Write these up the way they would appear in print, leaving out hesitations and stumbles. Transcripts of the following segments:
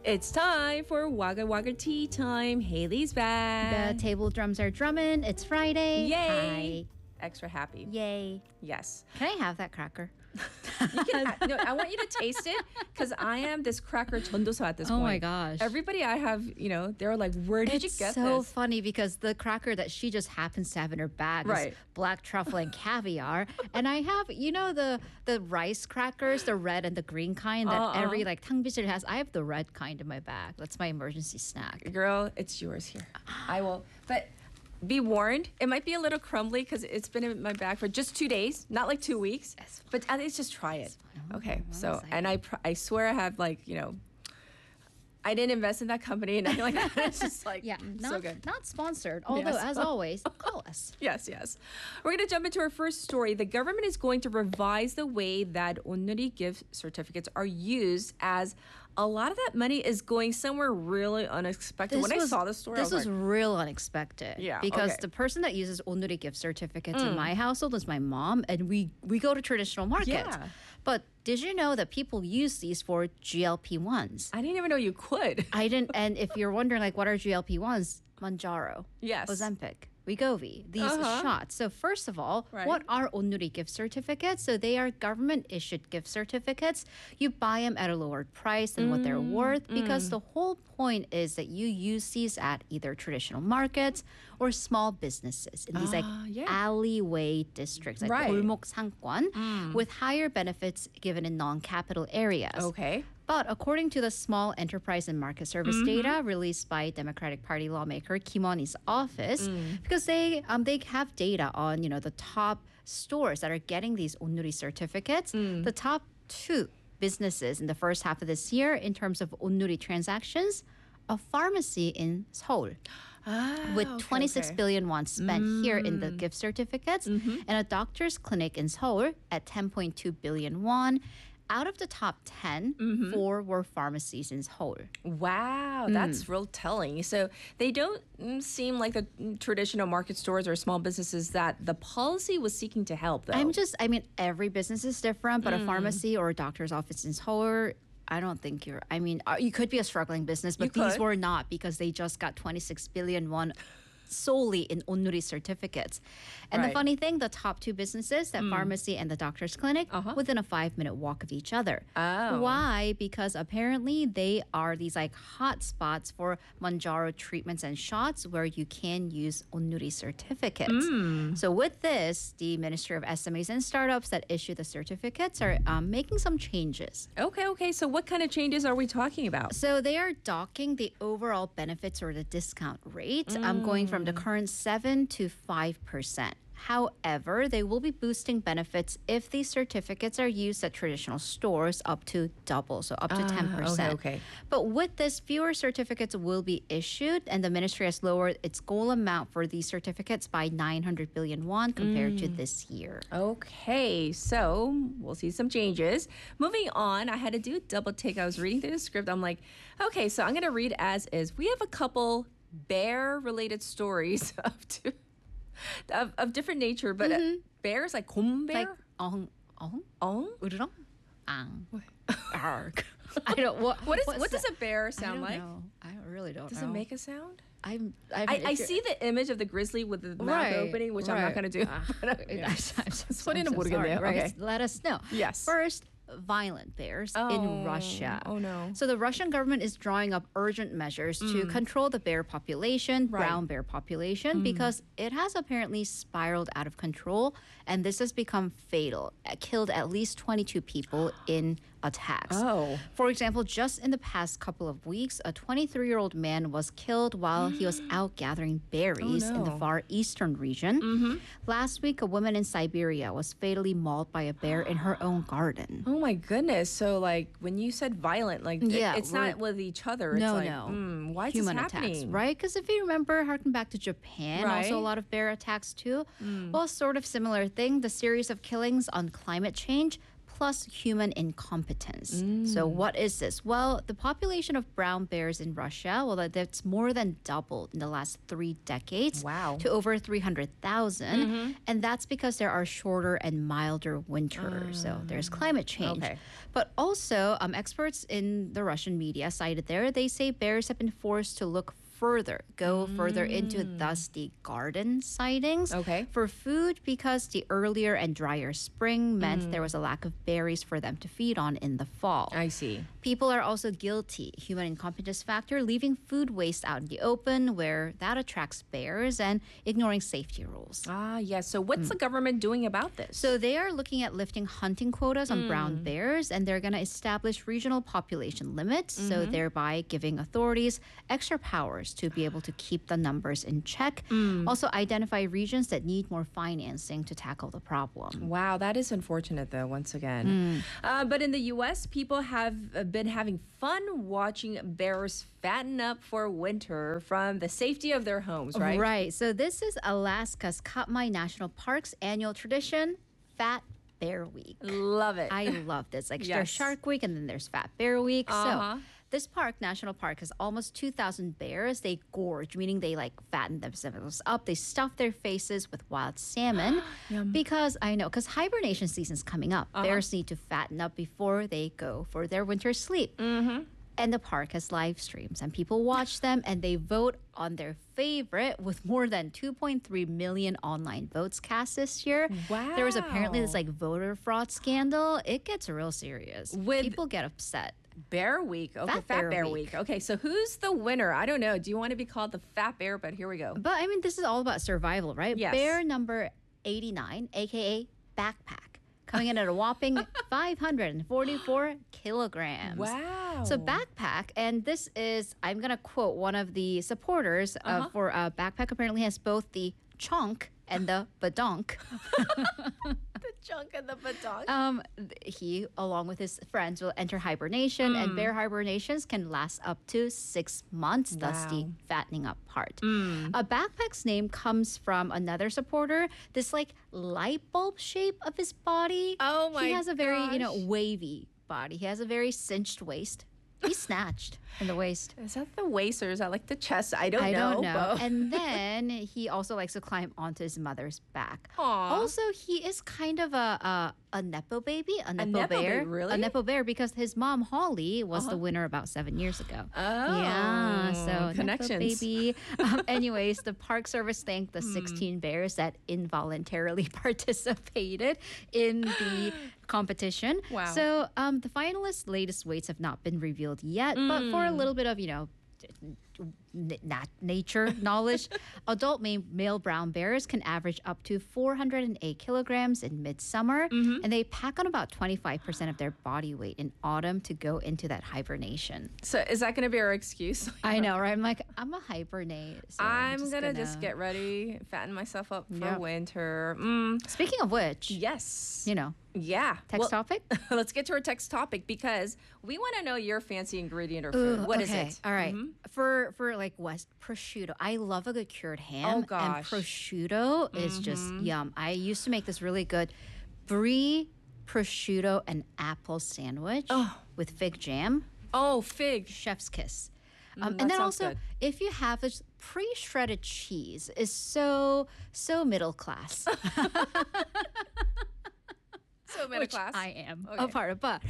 It's time for Wagga Wagga Tea Time. Haley's back. The table drums are drumming. It's Friday. Yay. Extra happy. Hi. Yay. Yes. Can I have that cracker? You can, no, I want you to taste it because I am this cracker 전도사 at this point. Oh my gosh. Everybody I have, they're like, where did you get It's so this? funny because the cracker that she just happens to have in her bag Right. is black truffle and caviar. And I have, the rice crackers, the red and the green kind that every 탕비실 has. I have the red kind in my bag. That's my emergency snack. Girl, it's yours here. I will. But be warned, it might be a little crumbly because it's been in my bag for just 2 days, not like 2 weeks. But at least just try it. Okay. So, and I swear I have I didn't invest in that company and I feel like it's just like so good. Not sponsored. Although, Yes. as always, call us. Yes. We're going to jump into our first story. The government is going to revise the way that 온누리 gift certificates are used, as a lot of that money is going somewhere really unexpected. When I saw this story, this I was was like, real unexpected. Yeah, because okay. the person that uses 온누리 gift certificates in my household is my mom, and we go to traditional markets. Yeah. But did you know that people use these for GLP-1s? I didn't even know you could. I didn't. And if you're wondering, what are GLP-1s? Mounjaro, Yes. Ozempic, Wegovy, these shots. So first of all, Right. what are 온누리 gift certificates? So they are government-issued gift certificates. You buy them at a lower price than what they're worth because the whole point is that you use these at either traditional markets or small businesses in these alleyway districts, like Right. 골목 상권, with higher benefits given in non-capital areas. Okay. But according to the Small Enterprise and Market Service data released by Democratic Party lawmaker Kim Won-hee's office, because they have data on the top stores that are getting these 온누리 certificates, the top 2 businesses in the first half of this year in terms of 온누리 transactions, a pharmacy in Seoul. With 26 billion won spent here in the gift certificates, and a doctor's clinic in Seoul at 10.2 billion won. Out of the top 10, 4 were pharmacies in Seoul. Wow, that's real telling. So they don't seem like the traditional market stores or small businesses that the policy was seeking to help, though. Every business is different, but a pharmacy or a doctor's office in Seoul, I don't think you could be a struggling business, but these were not because they just got 26 billion won solely in 온누리 certificates. And the funny thing, the top 2 businesses, that pharmacy and the doctor's clinic, within a 5-minute walk of each other. Oh. Why? Because apparently they are these hot spots for Mounjaro treatments and shots where you can use 온누리 certificates. So with this, the Ministry of SMEs and Startups that issue the certificates are making some changes. Okay. So what kind of changes are we talking about? So they are docking the overall benefits or the discount rate. I'm going from the current 7 to 5%. However, they will be boosting benefits if these certificates are used at traditional stores up to double, so up to 10%. Okay. But with this, fewer certificates will be issued, and the ministry has lowered its goal amount for these certificates by 900 billion won compared to this year. Okay, so we'll see some changes. Moving on, I had to do a double take. I was reading through the script. I'm like, okay, so I'm going to read as is. We have a couple bear-related stories of different nature, but bears, like 곰 bear? Like, 엉, 엉? 으르렁, 앙, arg. I don't. What does a bear I sound don't like? know. I really don't Does know. it make a sound? I see the image of the grizzly with the mouth opening, which I'm not going to do. 소리는 모르겠네요. Okay. Let us know. Yes. First, violent bears in Russia. Oh, no. So the Russian government is drawing up urgent measures to control the bear population, brown bear population, because it has apparently spiraled out of control, and this has become fatal. It killed at least 22 people in attacks. Oh. For example, just in the past couple of weeks, a 23-year-old man was killed while he was out gathering berries in the far eastern region. Last week, a woman in Siberia was fatally mauled by a bear in her own garden. Oh my goodness. So when you said violent, it's not with each other. It's No. Why is Human this happening? attacks, right? Because if you remember, harken back to Japan, also a lot of bear attacks too. Well, sort of similar thing. The series of killings on climate change plus human incompetence. So what is this? Well, the population of brown bears in Russia, well, that's more than doubled in the last 3 decades. Wow. To over 300,000. And that's because there are shorter and milder winters. So there's climate change. Okay. But also, experts in the Russian media cited there, they say bears have been forced to go further into dusty garden sightings for food because the earlier and drier spring meant there was a lack of berries for them to feed on in the fall. I see. People are also guilty, human incompetence factor, leaving food waste out in the open where that attracts bears and ignoring safety rules. Ah, yes. So what's the government doing about this? So they are looking at lifting hunting quotas on brown bears, and they're going to establish regional population limits, so thereby giving authorities extra powers to be able to keep the numbers in check. Also identify regions that need more financing to tackle the problem. Wow, that is unfortunate, though, once again. But in the U.S., people have been having fun watching bears fatten up for winter from the safety of their homes, right? Right. So this is Alaska's Katmai National Park's annual tradition, Fat Bear Week. Love it. I love this. Like Yes. there's Shark Week and then there's Fat Bear Week. Uh-huh. So this national park, has almost 2,000 bears. They gorge, meaning they like fatten themselves up. They stuff their faces with wild salmon because hibernation season's coming up. Bears need to fatten up before they go for their winter sleep. And the park has live streams and people watch them and they vote on their favorite with more than 2.3 million online votes cast this year. Wow. There was apparently this like voter fraud scandal. It gets real serious. With- People get upset. Bear Week. Okay, Fat Bear Week. Okay, so who's the winner? I don't know. Do you want to be called the Fat Bear? But here we go. But I mean, this is all about survival, right? Yes. Bear number 89, aka Backpack, coming in at a whopping 544 kilograms. Wow. So Backpack, and this is, I'm going to quote one of the supporters for Backpack, apparently has both the chunk and the badonk. the chunk and the baton. He, along with his friends, will enter hibernation, and bear hibernations can last up to 6 months, thus the Wow. fattening up part. Backpack's name comes from another supporter, this like light bulb shape of his body. Oh my He has a very, gosh. wavy body. He has a very cinched waist. He's snatched in the waist. Is that the waist or is that like the chest? I don't I know. don't know. but- And then he also likes to climb onto his mother's back. Aw. Also, he is kind of a nepo baby, a nepo nepo bear, baby, really? a nepo bear, because his mom Holly was the winner about 7 years ago. Oh, Yeah, so connections. nepo baby. Anyways, the Park Service thanked the 16 bears that involuntarily participated in the competition. Wow. So the finalists' latest weights have not been revealed yet, but for a little bit of nature knowledge, adult male brown bears can average up to 408 kilograms in midsummer, and they pack on about 25% of their body weight in autumn to go into that hibernation. So is that going to be our excuse? I know, right? I'm like, I'm a hibernate. So I'm gonna just get ready, fatten myself up for Yep. winter. Speaking of which, Yes. Yeah. Text Text topic? Let's get to our text topic because we want to know your fancy ingredient or food. What is okay. it? All right. For like West prosciutto, I love a good cured ham. Oh, And gosh. prosciutto is just yum. I used to make this really good brie, prosciutto, and apple sandwich with fig jam. Oh, fig. Chef's kiss. that And then sounds also, good. if you have this pre-shredded cheese, is so middle class. So middle Which class. I am Okay. a part of, but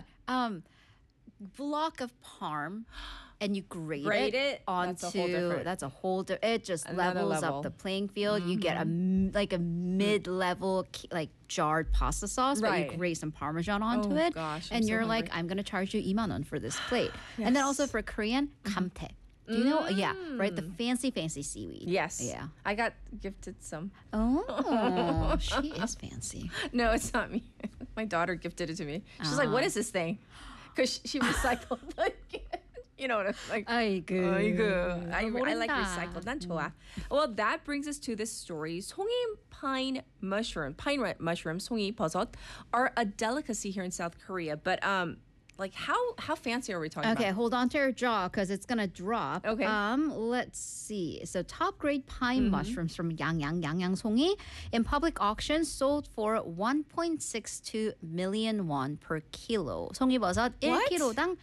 block of parm, and you grate Grate it it? onto That's a whole different- that's a whole it just Another levels level. up the playing field. You get a mid-level like jarred pasta sauce, but Right. you grate some parmesan onto Oh, it, gosh, I'm and so you're like, hungry. I'm gonna charge you 2만 won for this plate. And then also for Korean, kamtaek. Do you know? Yeah, right. The fancy seaweed. Yes. Yeah. I got gifted some. Oh, she is fancy. No, it's not me. My daughter gifted it to me. She's like, "What is this thing?" Because she recycled. You know what I'm like. 아이고. I like 모른다. recycled. 난 좋아. Well, that brings us to this story. 송이 pine mushroom, 송이 버섯, are a delicacy here in South Korea. But Like how fancy are we talking Okay, about? hold on to your jaw because it's gonna drop. Okay. Let's see. So top grade pine mushrooms from Yang Songi in public auction sold for 1.62 million won per kilo. 송이버섯 What? 1kg당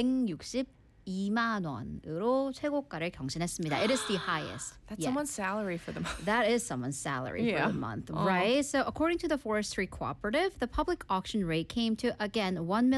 162만 원으로 최고가를 경신했습니다. It is the highest. That's yet. someone's salary for the month. That is someone's salary Yeah. for the month, right? So according to the Forestry Cooperative, the public auction rate came to, again,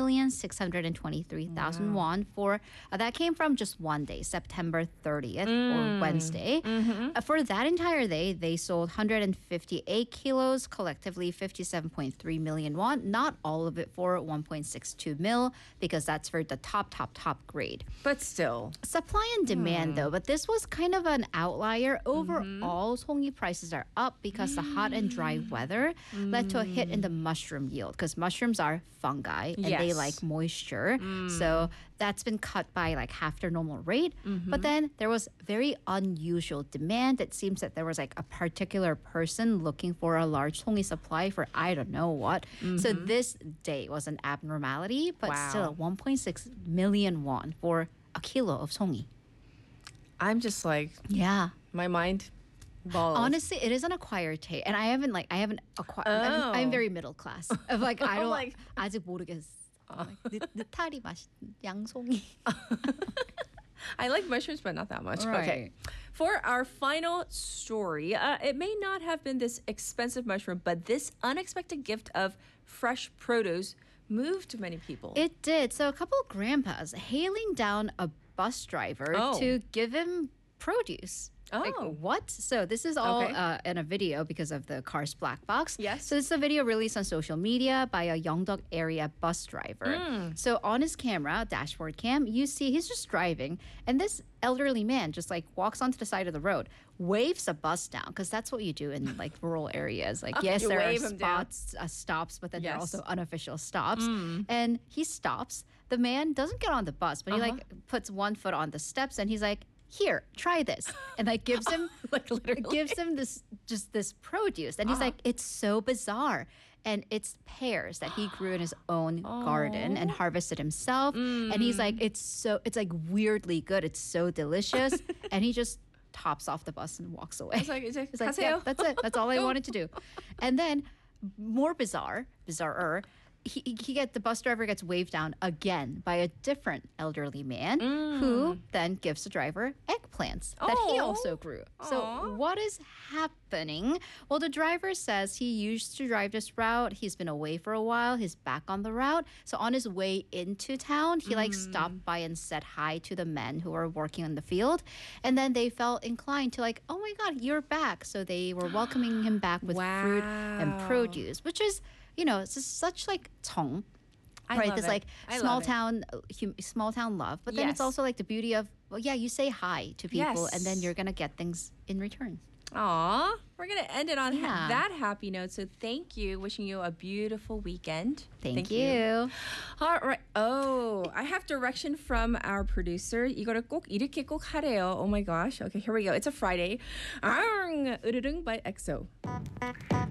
1,623,000 won for, that came from just one day, September 30th or Wednesday. For that entire day, they sold 158 kilos, collectively 57.3 million won. Not all of it for 1.62 mil, because that's for the top grade. But still. Supply and demand, though, but this was kind of an outlier. Overall, 송이 prices are up because the hot and dry weather led to a hit in the mushroom yield, because mushrooms are fungi and they Yes. like moisture. So that's been cut by like half their normal rate. But then there was very unusual demand. It seems that there was like a particular person looking for a large 송이 supply for I don't know what. So this day was an abnormality, but Wow. still 1.6 million won for a kilo of 송이. I'm just like Yeah. my mind balls. Honestly, it is an acquired taste, and I haven't acquired. I'm very middle class. Of like I don't like- 아직 모르겠어. Like, 느타리 맛 양송이. I like mushrooms, but not that much. Okay. Right. For our final story, it may not have been this expensive mushroom, but this unexpected gift of fresh produce moved many people. It did. So a couple of grandpas hailing down a bus driver Oh. to give him produce. Like, Oh. what? So this is all Okay. in a video because of the car's black box. Yes. So this is a video released on social media by a Yeongdeok area bus driver. So on his camera, dashboard cam, you see he's just driving, and this elderly man just like walks onto the side of the road, waves a bus down, because that's what you do in like rural areas. Like yes, You there are wave 'em down. stops, but then there are Yes. also unofficial stops. And he stops. The man doesn't get on the bus, but he like puts one foot on the steps, and he's like, "Here, try this," and like gives him Like, literally. gives him this produce, and he's like, "It's so bizarre." And it's pears that he grew in his own garden and harvested himself. And he's like, it's like weirdly good. It's so delicious. And he just tops off the bus and walks away. It's like, It's like, "가세요." yeah, that's it. That's all I wanted to do. And then, more bizarrer, the bus driver gets waved down again by a different elderly man who then gives the driver eggplants that he Oh. also grew. So Aw. what is happening? Well, the driver says he used to drive this route. He's been away for a while. He's back on the route. So on his way into town, he like stopped by and said hi to the men who were working in the field. And then they felt inclined to like, "Oh my God, you're back." So they were welcoming him back with fruit and Wow. produce, which is, it's just such like 정, I right? love This it. like I small love it. town, small town love. But then it's Yes. also like the beauty of, well, yeah, you say hi to people, and then Yes. you're gonna get things in return. Aw, we're going to end it on Yeah. that happy note. So thank you. Wishing you a beautiful weekend. Thank you. All right. Oh, I have direction from our producer. 이거를 꼭 이렇게 꼭 하래요. Oh my gosh. Okay, here we go. It's a Friday. 으르릉 by EXO.